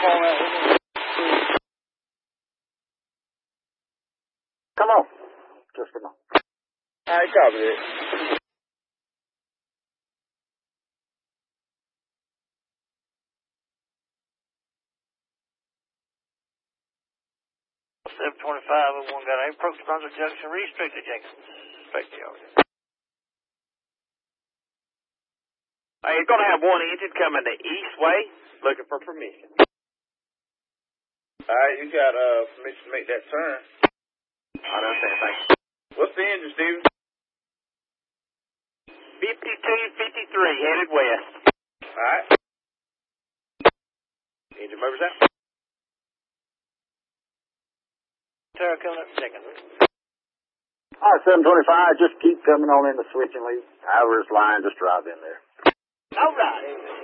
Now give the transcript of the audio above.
call out. Come on. Just come on. All right, copy it. $725 got a approach Brunswick Junction restricted, Jenkins. Respect y'all. You're going to have one engine coming the east way, looking for permission. All right, you got permission to make that turn. I understand, thank you. What's the engine, Steven? 5253, headed west. All right. Engine movers out. Tara coming up second. All right, 725, just keep coming on in the switching lead. However it's line, just drive in there. All right.